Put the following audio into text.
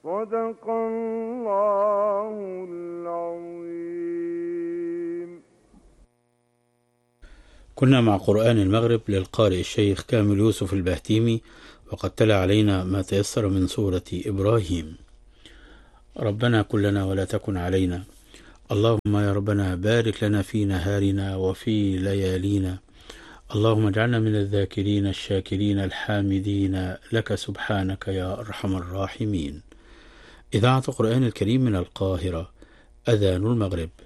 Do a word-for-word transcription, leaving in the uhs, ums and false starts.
صدق الله العظيم. كنا مع قرآن المغرب للقارئ الشيخ كامل يوسف البهتيمي، وقد تلا علينا ما تيسر من سورة إبراهيم. ربنا كن لنا ولا تكن علينا، اللهم يا ربنا بارك لنا في نهارنا وفي ليالينا، اللهم اجعلنا من الذاكرين الشاكرين الحامدين لك سبحانك يا أرحم الراحمين. إذاعة القرآن الكريم من القاهرة، أذان المغرب.